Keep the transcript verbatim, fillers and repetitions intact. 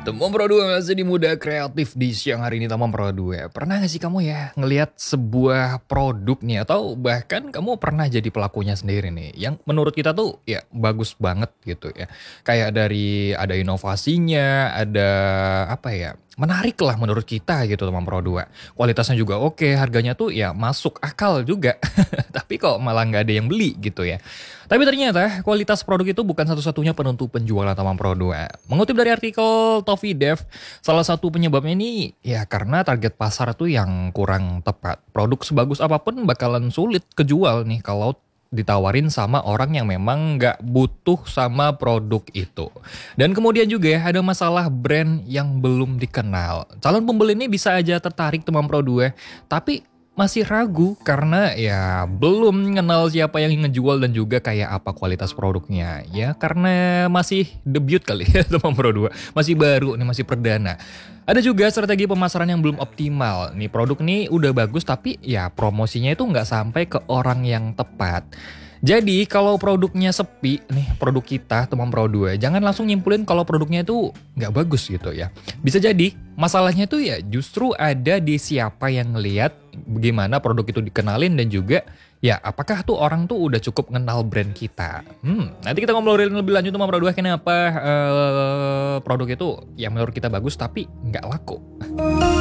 Teman Pro dua masih di Muda Kreatif di siang hari ini Teman Pro dua. Pernah gak sih kamu ya ngelihat sebuah produk nih atau bahkan kamu pernah jadi pelakunya sendiri nih yang menurut kita tuh ya bagus banget gitu ya. Kayak dari ada inovasinya, ada apa ya, menarik lah menurut kita gitu Teman Pro dua. Kualitasnya juga oke, harganya tuh ya masuk akal juga. Tapi kok malah nggak ada yang beli gitu ya. Tapi ternyata kualitas produk itu bukan satu-satunya penentu penjualan Taman Pro dua. Mengutip dari artikel Toffee Dev, salah satu penyebabnya ini ya karena target pasar tuh yang kurang tepat. Produk sebagus apapun bakalan sulit kejual nih kalau ditawarin sama orang yang memang nggak butuh sama produk itu. Dan kemudian juga ya ada masalah brand yang belum dikenal. Calon pembeli ini bisa aja tertarik Taman Pro dua, tapi masih ragu karena ya belum kenal siapa yang ngejual dan juga kayak apa kualitas produknya. Ya karena masih debut kali ya Teman Pro dua. Masih baru nih, masih perdana. Ada juga strategi pemasaran yang belum optimal. Nih produk nih udah bagus tapi ya promosinya itu nggak sampai ke orang yang tepat. Jadi kalau produknya sepi nih produk kita Teman Pro dua, jangan langsung nyimpulin kalau produknya itu nggak bagus gitu ya. Bisa jadi masalahnya tuh ya justru ada di siapa yang ngelihat bagaimana produk itu dikenalin dan juga ya apakah tuh orang tuh udah cukup kenal brand kita. Hmm, nanti kita ngobrolin lebih lanjut Teman Pro dua kenapa uh, produk itu yang menurut kita bagus tapi nggak laku.